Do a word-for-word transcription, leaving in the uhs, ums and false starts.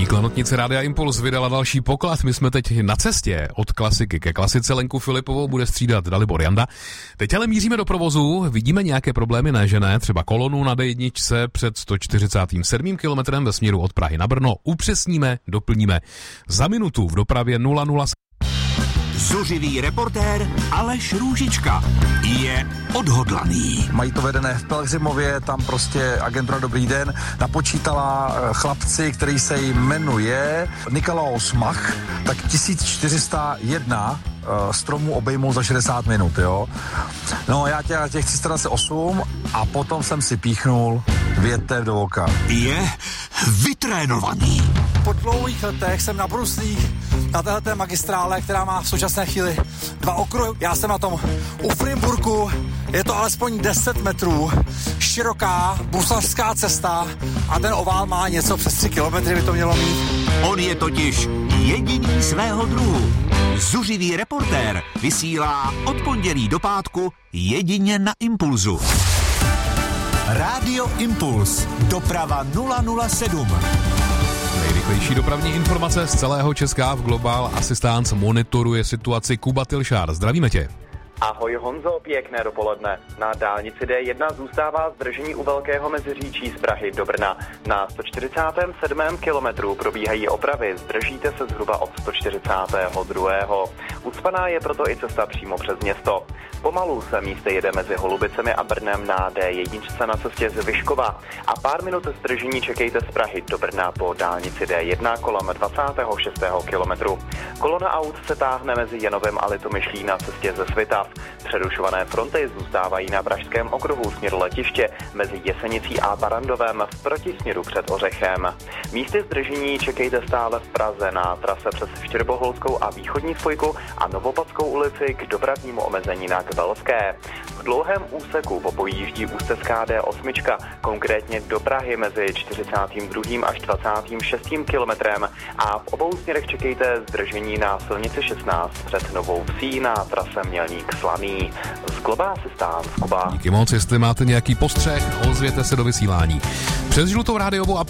Klanotnice Rádia Impuls vydala další poklad. My jsme teď na cestě od klasiky ke klasice. Lenku Filipovou bude střídat Dalibor Janda. Teď ale míříme do provozu. Vidíme nějaké problémy, ne že ne? Třeba kolonu na dé jedna před sto čtyřicet sedm kilometrem ve směru od Prahy na Brno. Upřesníme, doplníme. Za minutu v dopravě nula nula. Zuřivý reportér Aleš Růžička je odhodlaný. Mají to vedené v Pelhřimově, tam prostě agentura Dobrý den napočítala chlapci, který se jmenuje Nikolaus Mach, tak tisíc čtyři sta jedna stromů obejmul za šedesát minut, jo. No já těch, těch tři sta dvacet osm a potom jsem si píchnul větev do oka. Je vytrénovaný. Po dlouhých letech jsem nabruslý na téhleté magistrále, která má v současné chvíli dva okruhy. Já jsem na tom u Frimburku, je to alespoň deset metrů, široká bruslařská cesta a ten ovál má něco přes tři kilometry, by to mělo mít. On je totiž jediný svého druhu. Zuřivý reportér vysílá od pondělí do pátku jedině na Impulzu. Rádio Impuls. Doprava nula nula sedm. Nejrychlejší dopravní informace z celého Česka v Global Assistance monitoruje situaci Kuba Tilšár. Zdravíme tě. Ahoj Honzo, pěkné dopoledne. Na dálnici dé jedna zůstává zdržení u Velkého Meziříčí z Prahy do Brna. Na sto čtyřicátém sedmém kilometru probíhají opravy, zdržíte se zhruba od sto čtyřicátého druhého Ucpaná je proto i cesta přímo přes město. Pomalu se místy jede mezi Holubicemi a Brnem na dé jedna na cestě z Vyškova a pár minut zdržení čekejte z Prahy do Brna po dálnici dé jedna kolem dvacátého šestého kilometru. Kolona aut se táhne mezi Janovem a Litomyšlí na cestě ze Svitav. Přerušované fronty zůstávají na Pražském okruhu směr letiště mezi Jesenicí a Barandovem v protisměru před Ořechem. Místy zdržení čekejte stále v Praze na trase přes Štěrboholskou a východní spojku a Novopadskou ulici k dopravnímu omezení na Kvelské. V dlouhém úseku popojíždí ústecká dé osm, konkrétně do Prahy mezi čtyřicátým druhým až dvacátým šestým kilometrem a v obou směrech čekejte zdržení na silnici šestnáct před Novou Vsí na trase Mělník Slaný. Z Global Assistance Kuba. Díky moc, jestli máte nějaký postřeh, ozvěte se do vysílání. Přes žlutou rádiovou